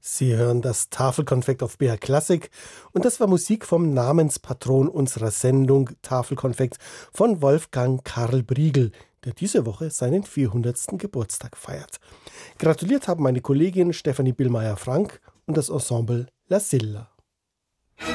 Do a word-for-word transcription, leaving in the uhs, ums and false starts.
Sie hören das Tafelkonfekt auf B R Klassik und das war Musik vom Namenspatron unserer Sendung Tafelkonfekt von Wolfgang Karl Briegel, der diese Woche seinen vierhundertsten Geburtstag feiert. Gratuliert haben meine Kollegin Stefanie Billmeier-Frank und das Ensemble La Silla.